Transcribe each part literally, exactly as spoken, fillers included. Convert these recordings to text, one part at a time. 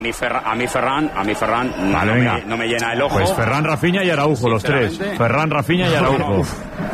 Mi Ferran, a mí Ferran, a mí Ferran no, vale, no, me, no me llena el ojo. Pues Ferran, Rafinha y Araujo, los tres. Ferran, Rafinha y Araujo.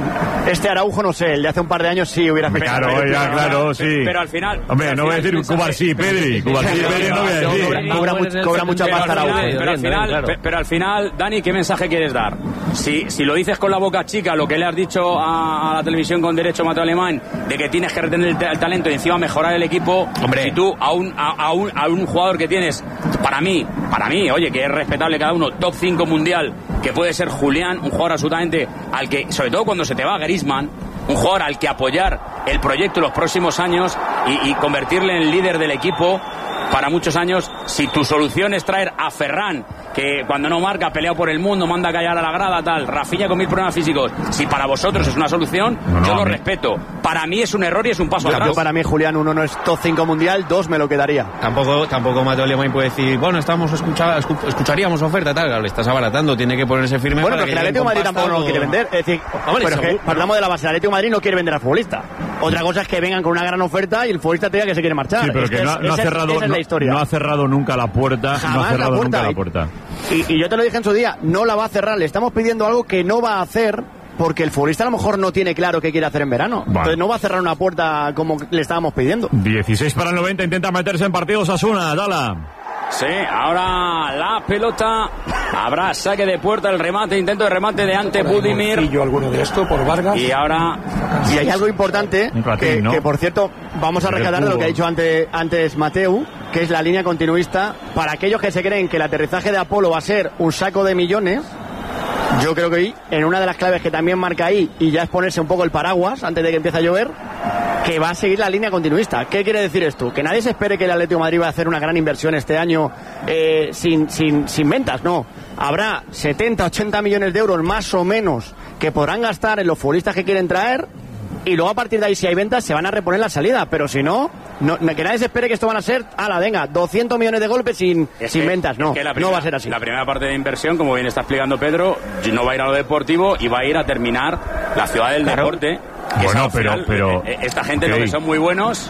Este Araujo no sé, el de hace un par de años sí hubiera afectado. Claro, ya, claro, sí. Pero al final... Hombre, no voy a decir Cubarsí, Pedri. Cubarsí, Pedri no voy a decir. Cobra, cobra, cobra mucha pasta Araujo. Pero al final, pero al final, Dani, ¿qué mensaje quieres dar? Si, si lo dices con la boca chica, lo que le has dicho a, a la televisión con derecho, Mateo Alemán, de que tienes que retener el, el talento y encima mejorar el equipo, hombre, si tú a un, a, a, un, a un jugador que tienes, para mí, para mí, oye, que es respetable cada uno, top cinco mundial, que puede ser Julián, un jugador absolutamente al que, sobre todo cuando se te va Griezmann, un jugador al que apoyar el proyecto los próximos años y, y convertirle en líder del equipo para muchos años. Si tu solución es traer a Ferran, que cuando no marca, pelea por el mundo, manda a callar a la grada, tal, Rafinha con mil problemas físicos, si para vosotros es una solución, no, no, yo lo me... respeto. Para mí es un error y es un paso yo, atrás. Yo para mí, Julián, uno no es top cinco mundial, dos me lo quedaría. Tampoco, tampoco Mateo Alemán puede decir, bueno, estamos escucha, escu, escucharíamos oferta, tal, claro, le estás abaratando, tiene que ponerse firme. Bueno, para pero que el Atlético de Madrid tampoco no lo quiere vender. Es decir, hombre, pero es que hablamos de la base, el Atlético de Madrid no quiere vender al futbolista. Otra cosa es que vengan con una gran oferta y el futbolista te diga que se quiere marchar. Sí, pero es que, que no, es, no, ha cerrado, es, esa es no, no ha cerrado nunca la puerta. Jamás no ha cerrado la puerta. nunca la puerta. Y, y yo te lo dije en su día, no la va a cerrar. Le estamos pidiendo algo que no va a hacer porque el futbolista a lo mejor no tiene claro qué quiere hacer en verano. Vale. Entonces no va a cerrar una puerta como le estábamos pidiendo. dieciséis para el noventa, intenta meterse en partidos Osasuna, Dala. Sí, ahora la pelota, habrá saque de puerta, el remate, intento de remate de ante Budimir. Y yo alguno de esto por Vargas. Y ahora... Y hay algo importante, platín, que, ¿no? que por cierto, vamos a rescatar de lo que ha dicho antes, antes Mateu, que es la línea continuista. Para aquellos que se creen que el aterrizaje de Apolo va a ser un saco de millones, yo creo que hoy, en una de las claves que también marca ahí, y ya es ponerse un poco el paraguas antes de que empiece a llover, que va a seguir la línea continuista. ¿Qué quiere decir esto? Que nadie se espere que el Atlético de Madrid va a hacer una gran inversión este año eh, sin, sin, sin ventas, no. Habrá setenta, ochenta millones de euros más o menos que podrán gastar en los futbolistas que quieren traer, y luego a partir de ahí, si hay ventas, se van a reponer la salida, pero si no, no que nadie se espere que esto van a ser, ala, venga, doscientos millones de golpes sin, sin que, ventas, no, primera, no va a ser así. La primera parte de inversión, como bien está explicando Pedro, no va a ir a lo deportivo y va a ir a terminar la ciudad del claro. deporte. Bueno, pero, final, pero esta gente okay. lo que son muy buenos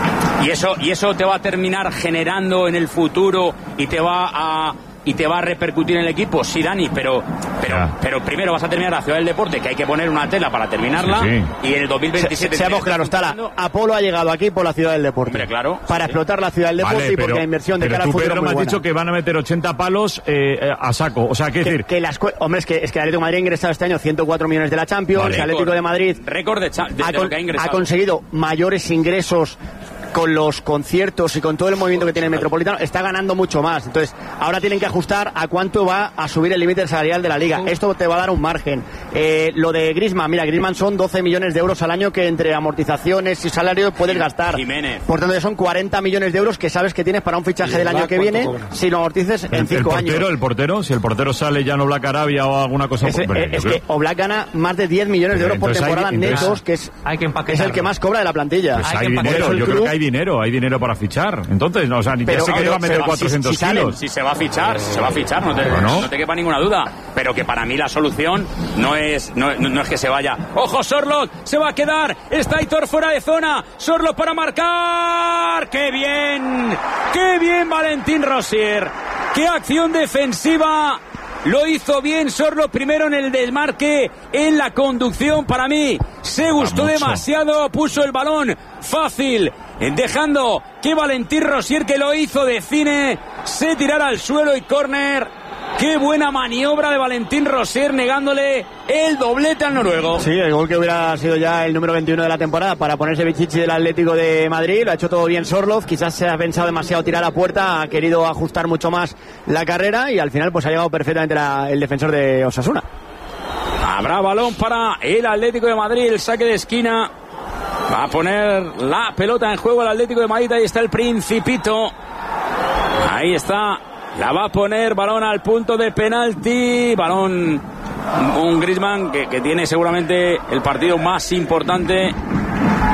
y eso y eso te va a terminar generando en el futuro y te va a y te va a repercutir en el equipo, sí, Dani, pero pero yeah. pero primero vas a terminar la ciudad del deporte, que hay que poner una tela para terminarla, sí, sí. y en el dos mil veintisiete... Se, seamos claros, Tala, Apolo ha llegado aquí por la ciudad del deporte. Hombre, claro. Para sí. explotar la ciudad del deporte, vale, y porque pero, la inversión de cara al futuro Pedro, me has buena. dicho que van a meter ochenta palos eh, a saco, o sea, ¿qué que, decir? Que las, hombre, es que, es que el Atlético de Madrid ha ingresado este año ciento cuatro millones de la Champions, vale. el Atlético de Madrid récord de, de, ha, de lo que ha ingresado. Ha conseguido mayores ingresos con los conciertos y con todo el movimiento que tiene el Metropolitano, está ganando mucho más. Entonces, ahora tienen que ajustar a cuánto va a subir el límite salarial de la Liga. Esto te va a dar un margen. Eh, lo de Griezmann, mira, Griezmann son doce millones de euros al año que entre amortizaciones y salarios puedes gastar. Jiménez. Por tanto, son cuarenta millones de euros que sabes que tienes para un fichaje del año que viene si lo amortices en cinco el portero, años. El portero, si el portero sale ya en Oblak Arabia o alguna cosa... Es, hombre, es que Oblak gana más de diez millones de euros por temporada hay, netos, entonces, que es, hay que es el que más cobra de la plantilla. Pues hay hay dinero, yo creo que hay dinero, hay dinero para fichar. Entonces, no, o sea, ni pero, ya sé que le va a meter cuatrocientos si, si kilos. salen, si se va a fichar, si se va a fichar, no te, bueno. no te quepa ninguna duda. Pero que para mí la solución no es, no, no es que se vaya. ¡Ojo, Sorloth! ¡Se va a quedar! ¡Está Aitor fuera de zona! ¡Sorloth para marcar! ¡Qué bien! ¡Qué bien Valentín Rosier! ¡Qué acción defensiva! Lo hizo bien Sorloth primero en el desmarque, en la conducción. Para mí se gustó demasiado, puso el balón fácil, dejando que Valentín Rosier, que lo hizo de cine, se tirara al suelo y córner. Qué buena maniobra de Valentín Rosier, negándole el doblete al noruego. Sí, el gol que hubiera sido ya el número veintiuno de la temporada para ponerse bichichi del Atlético de Madrid. Lo ha hecho todo bien Sorloth, quizás se ha pensado demasiado tirar a puerta, ha querido ajustar mucho más la carrera y al final pues ha llegado perfectamente la, el defensor de Osasuna. Habrá balón para el Atlético de Madrid, el saque de esquina. Va a poner la pelota en juego el Atlético de Madrid, ahí está el Principito. Ahí está. La va a poner, balón al punto de penalti, balón, un Griezmann que, que tiene seguramente el partido más importante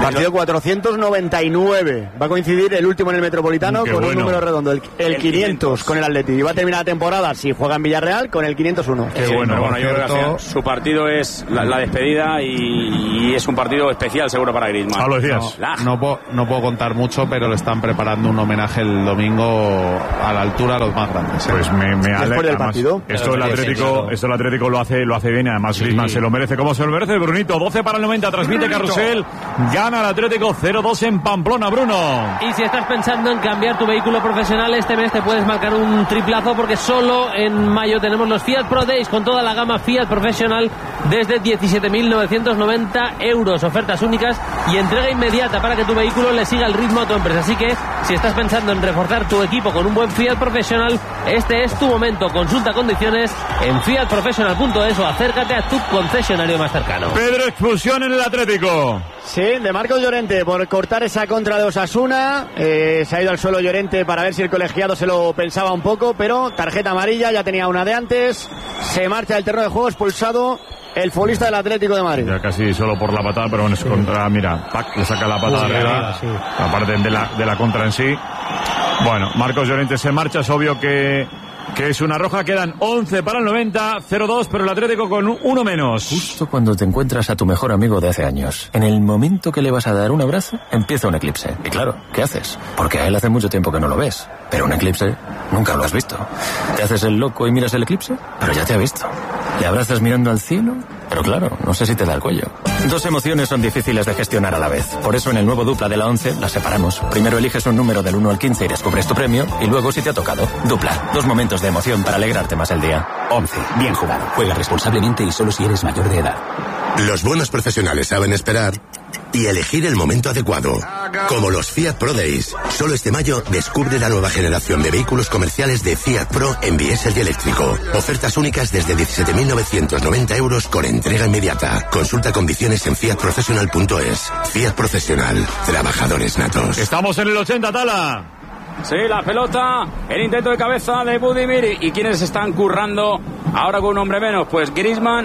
Partido cuatrocientos noventa y nueve. Va a coincidir el último en el Metropolitano Qué con bueno. un número redondo, el, el, El quinientos, quinientos con el Atleti. Y va a terminar la temporada, si juega en Villarreal, con el quinientos uno. Qué Sí, bueno, pero bueno, por yo creo que al cierto. final su partido es la, la despedida y, y es un partido especial seguro para Griezmann. Pablo decías. La- No, puedo, no puedo contar mucho, pero le están preparando un homenaje el domingo a la altura a los más grandes. ¿eh? Pues me, me alegra. del Además, partido. Esto el Claro, Atlético, sí, claro. esto el Atlético lo hace, lo hace bien. Además, Griezmann se lo merece. ¿Cómo se lo merece, Brunito? doce para el noventa, transmite Carrusel. Gana el Atlético cero dos en Pamplona, Bruno. Y si estás pensando en cambiar tu vehículo profesional, este mes te puedes marcar un triplazo porque solo en mayo tenemos los Fiat Pro Days con toda la gama Fiat profesional desde diecisiete mil novecientos noventa euros. Ofertas únicas y entrega inmediata para que tu vehículo le siga el ritmo a tu empresa. Así que si estás pensando en reforzar tu equipo con un buen Fiat profesional, este es tu momento. Consulta condiciones en fiat profesional punto es o acércate a tu concesionario más cercano. Pedro, expulsión en el Atlético. Sí, de Marcos Llorente por cortar esa contra de Osasuna. Eh, se ha ido al suelo Llorente para ver si el colegiado se lo pensaba un poco, pero tarjeta amarilla, ya tenía una de antes. Se marcha del terreno de juego, expulsado el futbolista del Atlético de Madrid. Ya casi solo por la patada, pero bueno, es contra, mira, Pac le saca la patada Uy, arriba, arriba, sí. aparte de la, de la contra en sí. Bueno, Marcos Llorente se marcha, es obvio que, que es una roja, quedan once para el noventa, cero dos, pero el Atlético con uno menos. Justo cuando te encuentras a tu mejor amigo de hace años, en el momento que le vas a dar un abrazo, empieza un eclipse. Y claro, ¿qué haces? Porque a él hace mucho tiempo que no lo ves. Pero un eclipse nunca lo has visto. Te haces el loco y miras el eclipse, pero ya te ha visto. Le abrazas mirando al cielo, pero claro, no sé si te da el cuello. Dos emociones son difíciles de gestionar a la vez. Por eso en el nuevo Dupla de la once las separamos. Primero eliges un número del uno al quince y descubres tu premio, y luego si te ha tocado. Dupla, dos momentos de emoción para alegrarte más el día. once. Bien jugado. Juega responsablemente y solo si eres mayor de edad. Los buenos profesionales saben esperar y elegir el momento adecuado. Como los Fiat Pro Days. Solo este mayo descubre la nueva generación de vehículos comerciales de Fiat Pro en diésel y eléctrico. Ofertas únicas desde diecisiete mil novecientos noventa euros con entrega inmediata. Consulta condiciones en fiat profesional punto es. Fiat Profesional. Trabajadores natos. Estamos en el ochenta, Tala. Sí, la pelota, el intento de cabeza de Budimir. ¿Y quiénes están currando ahora con un hombre menos? Pues Griezmann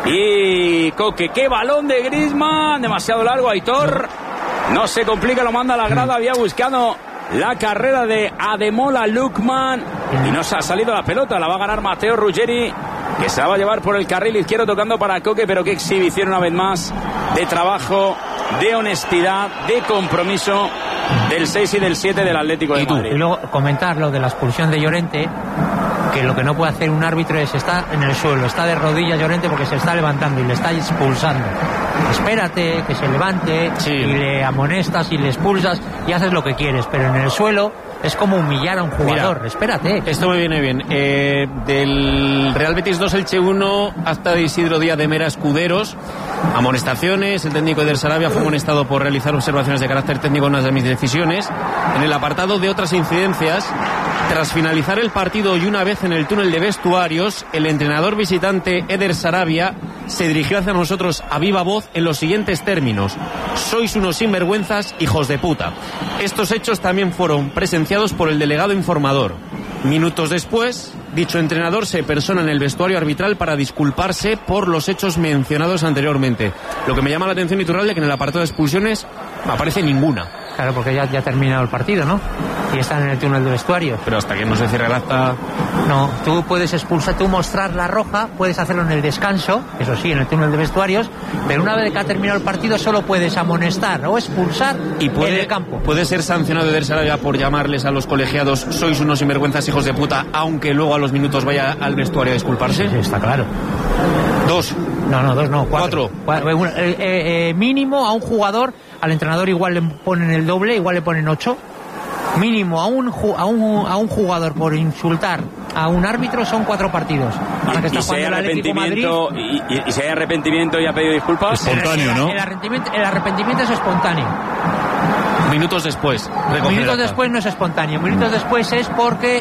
y Coque. ¡Qué balón de Griezmann! Demasiado largo, Aitor. No se complica, lo manda a la grada. Había buscado la carrera de Ademola Lookman y no se ha salido la pelota. La va a ganar Matteo Ruggeri, que se la va a llevar por el carril izquierdo tocando para Coque. Pero qué exhibición una vez más de trabajo, de honestidad, de compromiso del seis y del siete del Atlético de Y, tú, Madrid. y luego comentar lo de la expulsión de Llorente, que lo que no puede hacer un árbitro es estar en el suelo, está de rodillas Llorente porque se está levantando y le está expulsando. Espérate que se levante, Sí. y le amonestas y le expulsas y haces lo que quieres, pero en el suelo es como humillar a un jugador. Mira, Espérate. Esto me viene bien. Eh, del Real Betis dos, Elche uno, acta de Isidro Díaz de Mera Escuderos. Amonestaciones. El técnico Eder Sarabia fue amonestado por realizar observaciones de carácter técnico en una de mis decisiones. En el apartado de otras incidencias, tras finalizar el partido y una vez en el túnel de vestuarios, el entrenador visitante Eder Sarabia se dirigió hacia nosotros a viva voz en los siguientes términos: sois unos sinvergüenzas, hijos de puta. Estos hechos también fueron presenciados por el delegado informador. Minutos después, dicho entrenador se persona en el vestuario arbitral para disculparse por los hechos mencionados anteriormente. Lo que me llama la atención, Iturralde, que en el apartado de expulsiones no aparece ninguna. Claro, porque ya, ya ha terminado el partido, ¿no? Y están en el túnel de vestuarios. Pero hasta que no se cierre el acta... No, tú puedes expulsar, tú mostrar la roja, puedes hacerlo en el descanso, eso sí, en el túnel de vestuarios, pero una vez que ha terminado el partido solo puedes amonestar o expulsar Y puede, en el campo. puede ser sancionado Eder Sarabia por llamarles a los colegiados sois unos sinvergüenzas, hijos de puta, aunque luego a los minutos vaya al vestuario a disculparse. Sí, está claro. Dos. No, no, dos, no, cuatro. Cuatro. Cua- eh, eh, eh, mínimo a un jugador, al entrenador igual le ponen el doble, igual le ponen ocho. Mínimo a un, ju- a un, a un jugador por insultar a un árbitro son cuatro partidos. Ahora que Y, está y si hay jugando el Atlético de Madrid. arrepentimiento y, y- y si hay arrepentimiento y ha pedido disculpas, Espontáneo, el, ¿no? el arrepentimiento, el arrepentimiento es espontáneo. Minutos después. recoge el Minutos acta. después no es espontáneo. Minutos después es porque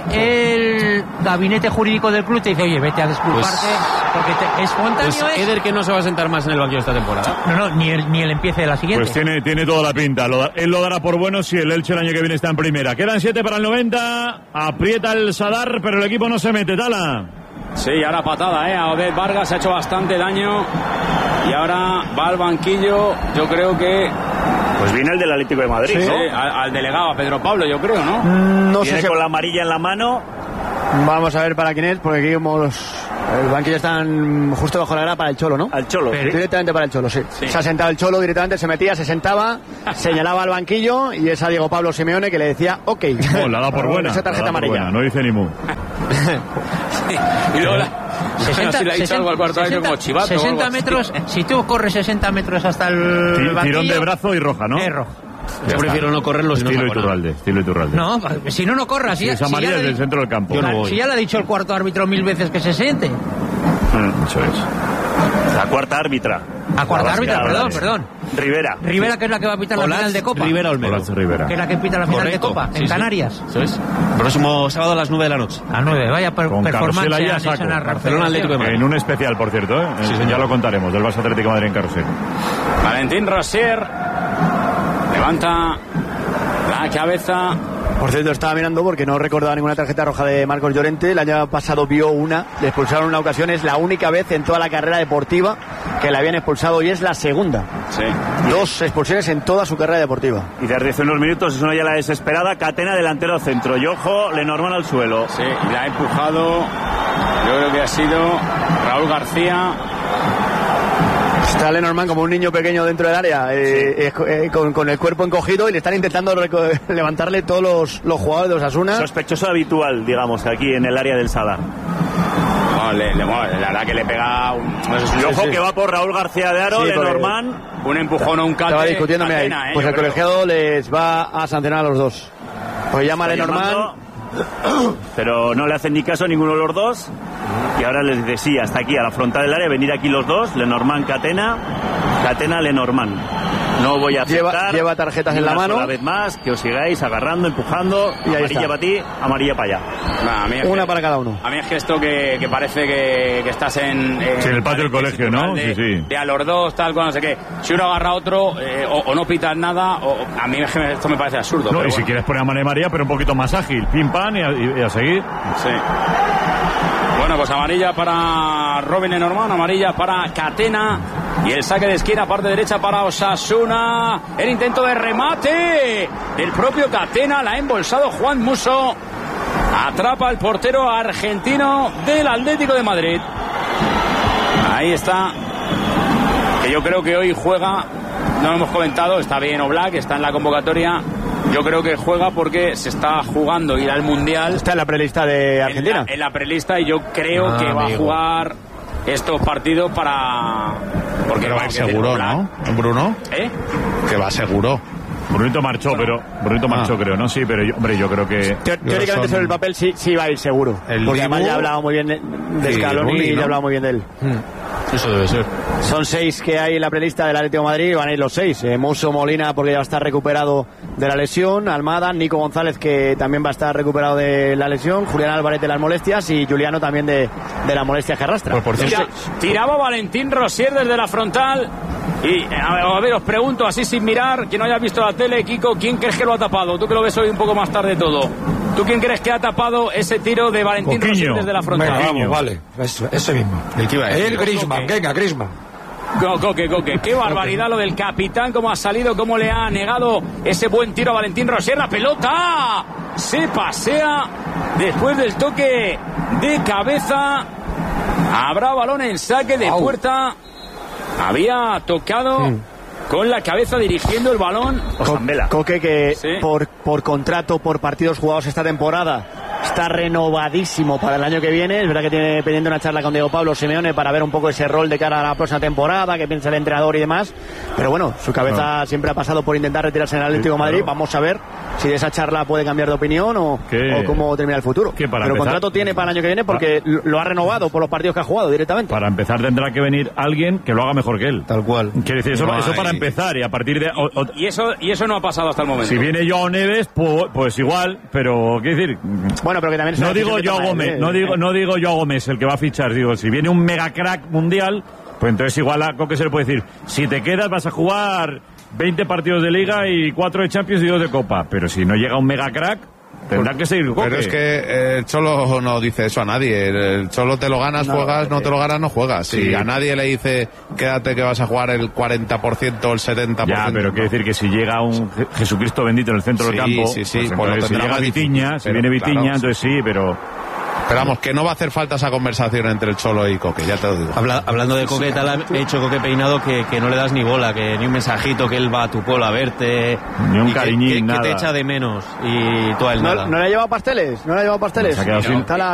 el gabinete jurídico del club te dice, oye, vete a disculparte, porque te- espontáneo Pues es... Eder, que no se va a sentar más en el banquillo esta temporada. No, no, ni el, ni el empiece de la siguiente. Pues tiene, tiene toda la pinta. Lo da- él lo dará por bueno si el Elche el año que viene está en primera. Quedan siete para el noventa. Aprieta el Sadar, pero el equipo no se mete. Tala. sí, ahora patada, ¿eh? A Oded Vargas ha hecho bastante daño y ahora va al banquillo. Yo creo que Pues viene el del Atlético de Madrid, sí, ¿no? Sí, al, al delegado, a Pedro Pablo, yo creo, ¿no? Mm, no viene sé si... con la amarilla en la mano. Vamos a ver para quién es, porque aquí como los... El banquillo están justo bajo la grada para el Cholo, ¿no? Al Cholo. Pero... Directamente para el Cholo, sí. sí. Se ha sentado el Cholo directamente, se metía, se sentaba, señalaba al banquillo y es a Diego Pablo Simeone que le decía, ok. Oh, la da por buena. Esa tarjeta amarilla. Buena, no dice ni mu. Sí. Y luego la... sesenta, si le ha dicho algo al cuarto año como chivato. sesenta metros, si tú corres sesenta metros hasta el Tirón banquillo, de brazo y roja, ¿no? es rojo. Yo prefiero no correrlo si no Estilo saco nada. Iturralde, estilo Iturralde. No, si no, no corras. Si Si, es si ya amarilla le- desde el centro del campo. Yo no voy. si ya le ha dicho el cuarto árbitro mil veces que se siente. Eso es. La cuarta árbitra. A cuarta La árbitra, vasca, perdón, la- perdón. Rivera. Rivera, que es la que va a pitar la Olaz, final de Copa. Rivera Olmedo. Olaz Rivera. Que es la que pita la final Correcto. de Copa, Sí, en sí. Canarias. Eso es. Próximo sábado a las nueve de la noche. A nueve, vaya per Con performance carrusel ahí a han hecho saco. en la Barcelona Atlético de Madrid. En un especial, por cierto, ¿eh? Sí, Eh, señor. ya lo contaremos, del Barça Atlético de Madrid en carrusel. Valentín Rosier levanta la cabeza. Por cierto, estaba mirando porque no recordaba ninguna tarjeta roja de Marcos Llorente. El año pasado vio una, le expulsaron una ocasión. Es la única vez en toda la carrera deportiva que la habían expulsado y es la segunda. Sí. Dos expulsiones en toda su carrera deportiva. Y desde hace unos minutos es una ya la desesperada. Catena delantero centro. Y ojo, Lenormand al suelo. Sí, le ha empujado. Yo creo que ha sido Raúl García. Está Lenormand como un niño pequeño dentro del área, eh, eh, eh, con, con el cuerpo encogido y le están intentando reco- levantarle todos los, los jugadores de Osasuna. Sospechoso habitual, digamos, aquí en el área del Sadar. No, le, le- bueno, la verdad que le pega un, no sé si- Y ojo sí. que va por Raúl García de Aro, Sí, porque- Lenormand. un empujón o un cate. Estaba discutiéndome ahí. Catena, ¿eh? Pues Yo el creo. colegiado les va a sancionar a los dos. Pues llama a Está Lenormand. llamando, pero no le hacen ni caso a ninguno de los dos. Y ahora les dice sí, hasta aquí, a la frontal del área, venir aquí los dos, Lenormand, Catena, Catena, Lenormand. No voy a Lleva- aceptar. lleva tarjetas ni en la una mano. sola vez más, que os sigáis agarrando, empujando. Y ahí amarilla está. para ti, amarilla para allá. Nah, a mí es Una que- para cada uno. A mí es que esto que, que parece que, que estás en, en, Sí, en el patio del colegio, ¿no? De, Sí, sí. de a los dos, tal, cual, no sé qué. Si uno agarra a otro, eh, o, o no pitas nada, o a mí es que me- esto me parece absurdo. No, pero y si bueno. quieres poner a María María, pero un poquito más ágil. Pim, pam y a, y a seguir. Sí. Bueno, pues amarilla para Robin Lenormand, amarilla para Catena y el saque de esquina, parte derecha para Osasuna. El intento de remate del propio Catena, la ha embolsado Juan Musso. Atrapa el portero argentino del Atlético de Madrid. Ahí está. Que yo creo que hoy juega, no lo hemos comentado, está bien Oblak, está en la convocatoria. Yo creo que juega porque se está jugando ir al Mundial. Está en la prelista de Argentina. En la, en la prelista, y yo creo Ah, que va amigo. a jugar estos partidos para... Porque Pero va vamos, seguro, decir, ¿no? Bruno, ¿Eh? que va seguro. Brunito marchó, pero Brunito marchó, Ah. creo, ¿no? Sí, pero yo, hombre, yo creo que... Teo- Teóricamente son- sobre el papel sí, sí va a ir seguro. El Porque además Dibu- ya ha hablado muy bien de, de y Scaloni Rulli, y ya ¿no? ha hablado muy bien de él. Eso debe ser. Son seis que hay en la prelista del Atlético de Madrid, van a ir los seis. Eh, Musso Molina, porque ya va a estar recuperado de la lesión. Almada, Nico González, que también va a estar recuperado de la lesión. Julián Álvarez de las molestias y Juliano también de, de las molestias que arrastra. Pues por cierto, Tira- tiraba Valentín Rosier desde la frontal. Y a ver, a ver, os pregunto así sin mirar, que no haya visto la tele, Kiko, ¿quién crees que lo ha tapado? Tú que lo ves hoy un poco más tarde todo. ¿Tú quién crees que ha tapado ese tiro de Valentín Coquiño. Rosier desde la frontal? venga, vamos, vale. Eso, ese mismo. ¿El que iba a decir? El Griezmann, venga, Griezmann. Co- Coque, Coque, qué barbaridad lo del capitán, cómo ha salido, cómo le ha negado ese buen tiro a Valentín Rosier. La pelota se pasea después del toque de cabeza. Habrá balón en saque de Au. puerta. Había tocado con la cabeza dirigiendo el balón. Osambela. Coque, que Sí. por, por contrato, por partidos jugados esta temporada, está renovadísimo para el año que viene. Es verdad que tiene pendiente una charla con Diego Pablo Simeone para ver un poco ese rol de cara a la próxima temporada, que piensa el entrenador y demás. Pero bueno, su cabeza siempre ha pasado por intentar retirarse en el Atlético de Madrid. claro. Vamos a ver si de esa charla puede cambiar de opinión o, ¿Qué? o cómo termina el futuro. ¿Qué, para Pero empezar? contrato tiene para el año que viene porque lo lo ha renovado por los partidos que ha jugado directamente. Para empezar tendrá que venir alguien que lo haga mejor que él. Tal cual. Quiere decir, eso, No eso hay- para empezar, y a partir de... o- o- Y eso, y eso no ha pasado hasta el momento. si viene Joao Neves, pues, pues igual, pero quiero decir... Bueno, pero que también es una No digo decisión que Joao toma él, Gómez, ¿eh? no digo, no digo Joao Gómez el que va a fichar, digo, si viene un mega crack mundial, pues entonces igual a Coque se le puede decir, si te quedas vas a jugar veinte partidos de Liga y cuatro de Champions y dos de Copa, pero si no llega un mega crack, Tendrá que seguir Coque. Pero es que eh, el Cholo no dice eso a nadie. El Cholo te lo ganas, No, juegas, no te lo ganas, no juegas. Sí. Si a nadie le dice quédate que vas a jugar el cuarenta por ciento o el setenta por ciento. Ya, pero quiere decir que si llega un Je- Jesucristo bendito en el centro Sí, del campo, sí, sí, pues pues lo entonces si tendrá llega más difícil, Vitiña, si pero viene Vitiña, claro, entonces sí, pero... Pero vamos, que no va a hacer falta esa conversación entre el Cholo y Coque, ya te lo digo. Habla- hablando de Coque, tal, he hecho Coque Peinado que, que no le das ni bola, que ni un mensajito, que él va a tu pueblo a verte. Ni un y que- cariñín, que, que nada. te echa de menos y tú a él ¿No, nada. ¿No le ha llevado pasteles? ¿No le ha llevado pasteles? Se ha quedado sin- Está la-